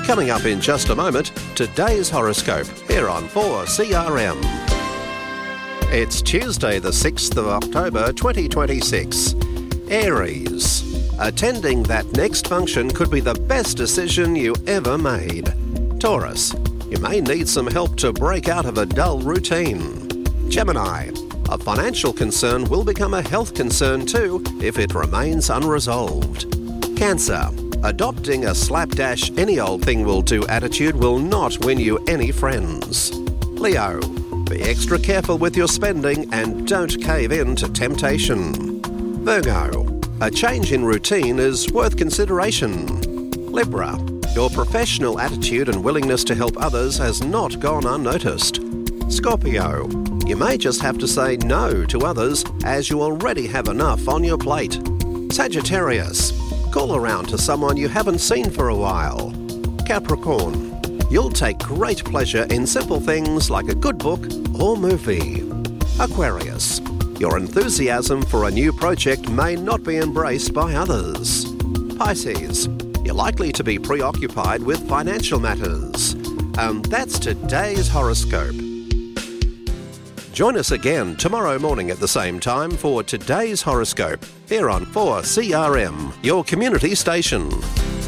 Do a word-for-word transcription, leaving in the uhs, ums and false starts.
Coming up in just a moment, today's horoscope here on four C R M. It's Tuesday the sixth of October twenty twenty-six. Aries. Attending that next function could be the best decision you ever made. Taurus. You may need some help to break out of a dull routine. Gemini. A financial concern will become a health concern too if it remains unresolved. Cancer. Adopting a slapdash any old thing will do attitude will not win you any friends. Leo. Be extra careful with your spending and don't cave in to temptation. Virgo. A change in routine is worth consideration. Libra. Your professional attitude and willingness to help others has not gone unnoticed. Scorpio. You may just have to say no to others as you already have enough on your plate. Sagittarius. Call around to someone you haven't seen for a while. Capricorn. You'll take great pleasure in simple things like a good book or movie. Aquarius. Your enthusiasm for a new project may not be embraced by others. Pisces. You're likely to be preoccupied with financial matters. And that's today's horoscope. Join us again tomorrow morning at the same time for today's horoscope here on four C R M, your community station.